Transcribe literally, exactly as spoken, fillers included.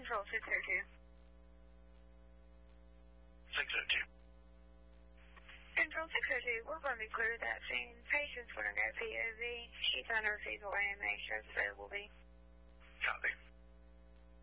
Control six oh two. six oh two. Control six oh two, we're going to be clear of that scene. Patient's going to go P O V. She's under fetal A M A, shows available B. Copy.